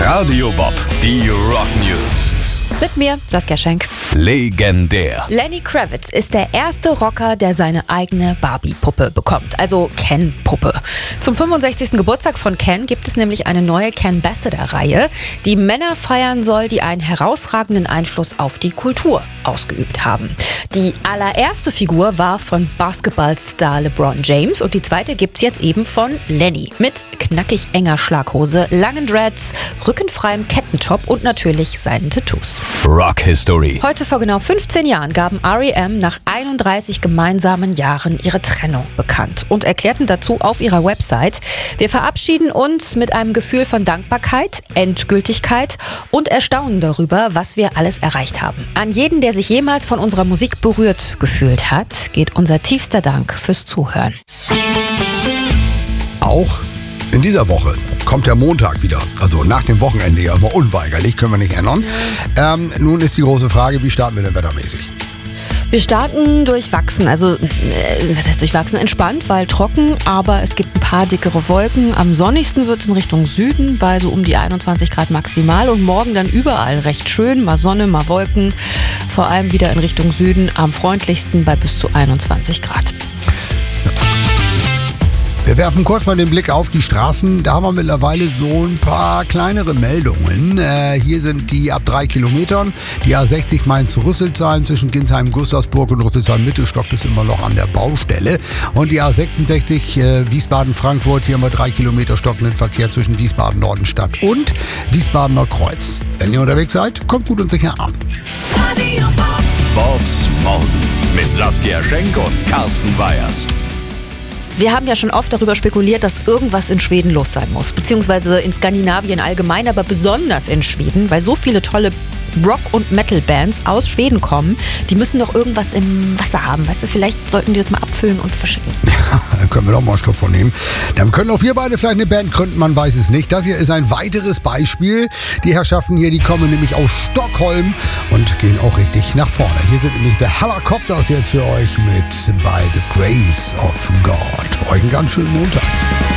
Radio Bob, die Rock News. Mit mir, Saskia Schenk. Legendär. Lenny Kravitz ist der erste Rocker, der seine eigene Barbie-Puppe bekommt, also Ken-Puppe. Zum 65. Geburtstag von Ken gibt es nämlich eine neue Ken-Ambassador-Reihe, die Männer feiern soll, die einen herausragenden Einfluss auf die Kultur ausgeübt haben. Die allererste Figur war von Basketballstar LeBron James und die zweite gibt's jetzt eben von Lenny. Mit knackig enger Schlaghose, langen Dreads, rückenfreiem Kettentop und natürlich seinen Tattoos. Rock History. Heute vor genau 15 Jahren gaben R.E.M. nach 31 gemeinsamen Jahren ihre Trennung bekannt und erklärten dazu auf ihrer Website: Wir verabschieden uns mit einem Gefühl von Dankbarkeit, Endgültigkeit und Erstaunen darüber, was wir alles erreicht haben. An jeden, der sich jemals von unserer Musik berührt gefühlt hat, geht unser tiefster Dank fürs Zuhören. Auch in dieser Woche kommt der Montag wieder. Also nach dem Wochenende ja immer unweigerlich, können wir nicht ändern. Nun ist die große Frage, wie starten wir denn wettermäßig? Wir starten durchwachsen, also was heißt durchwachsen? Entspannt, weil trocken, aber es gibt ein paar dickere Wolken. Am sonnigsten wird es in Richtung Süden bei so um die 21 Grad maximal und morgen dann überall recht schön, mal Sonne, mal Wolken, vor allem wieder in Richtung Süden, am freundlichsten bei bis zu 21 Grad. Wir werfen kurz mal den Blick auf die Straßen. Da haben wir mittlerweile so ein paar kleinere Meldungen. Hier sind die ab 3 Kilometern. Die A60 Mainz-Rüsselsheim zwischen Ginsheim, Gustavsburg und Rüsselsheim-Mitte stockt es immer noch an der Baustelle. Und die A66 Wiesbaden-Frankfurt, hier haben wir 3 Kilometer stockenden Verkehr zwischen Wiesbaden-Nordenstadt und Wiesbadener Kreuz. Wenn ihr unterwegs seid, kommt gut und sicher an. Bobs Morgen mit Saskia Schenk und Carsten Weyers. Wir haben ja schon oft darüber spekuliert, dass irgendwas in Schweden los sein muss, beziehungsweise in Skandinavien allgemein, aber besonders in Schweden, weil so viele tolle Rock- und Metal-Bands aus Schweden kommen, die müssen doch irgendwas im Wasser haben, weißt du, vielleicht sollten die das mal abfüllen und verschicken. Dann können wir doch mal einen Schluck von nehmen. Dann können auch wir beide vielleicht eine Band gründen, man weiß es nicht. Das hier ist ein weiteres Beispiel. Die Herrschaften hier, die kommen nämlich aus Stockholm und gehen auch richtig nach vorne. Hier sind nämlich The Helicopters jetzt für euch mit By the Grace of God. Euch einen ganz schönen Montag.